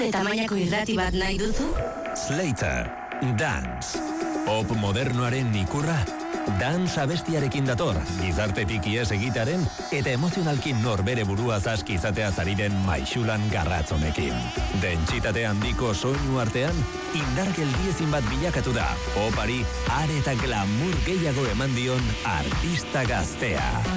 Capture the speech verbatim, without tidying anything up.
Zure tamainako irrati bat nahi duzu? Slater, Dance. Pop modernoaren ikurra, dance abestiarekin dator, gizartetik ies egitaren, eta emozionalkin norbere burua zaski izatea zariren maixulan garratzonekin. Dentsitate handiko soinu artean, indar geldiezin bat bilakatu da, popari are eta glamour gehiago eman dion artista gaztea.